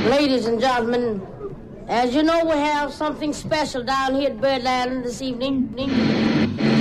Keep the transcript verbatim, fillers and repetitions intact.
Ladies and gentlemen, as you know, we have something special down here at Bird Island this evening.